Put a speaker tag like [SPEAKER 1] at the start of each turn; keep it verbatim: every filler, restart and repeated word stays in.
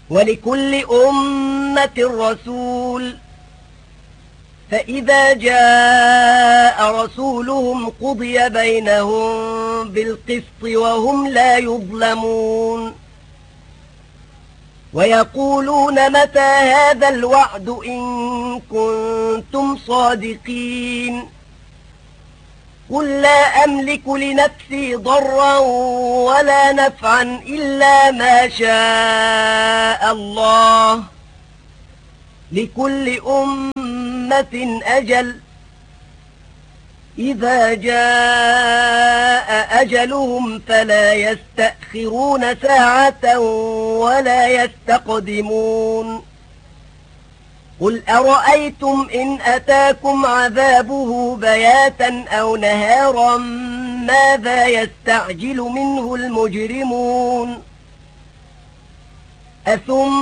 [SPEAKER 1] ولكل أمة رسول، فإذا جاء رسولهم قضي بينهم بالقسط وهم لا يظلمون. ويقولون متى هذا الوعد إن كنتم صادقين. قل لا أملك لنفسي ضرا ولا نفعا إلا ما شاء الله، لكل أمة أجل، إذا جاء أجلهم فلا يستأخرون ساعة ولا يستقدمون. قل أرأيتم إن أتاكم عذابه بياتا أو نهارا ماذا يستعجل منه المجرمون؟ أثم